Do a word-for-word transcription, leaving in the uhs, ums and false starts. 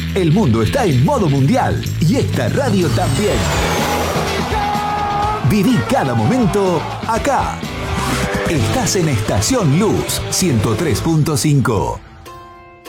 El mundo está en modo mundial y esta radio también. Viví cada momento acá. Estás en Estación Luz ciento tres punto cinco.